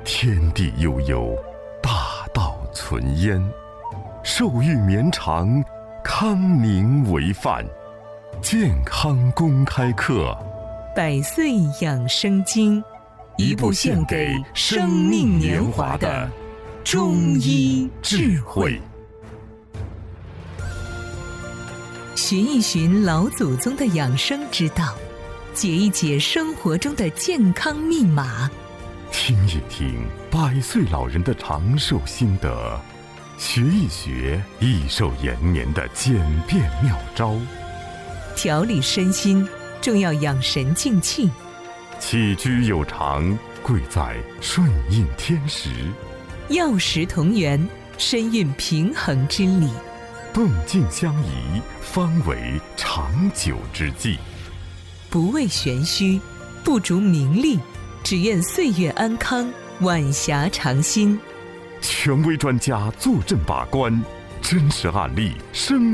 天地悠悠，大道存焉。寿育绵长，康宁为范。健康公开课， 百岁养生经， 一部献给生命年华的中医智慧。 寻一寻老祖宗的养生之道，解一解生活中的健康密码， 听一听100岁老人的长寿心得，学一学益寿延年的简便妙招。 调理身心，重要养神静气。 起居有常，贵在顺应天时。 药食同源，身运平衡之理。 动静相宜，方为长久之计。 不为玄虚，不逐名利，只愿岁月安康，晚霞长新。 权威专家坐镇把关，真实案例生